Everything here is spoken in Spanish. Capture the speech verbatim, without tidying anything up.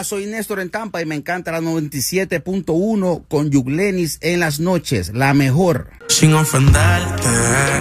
soy Néstor en Tampa y me encanta la noventa y siete punto uno con Yuglenis en las noches, la mejor. Sin ofenderte,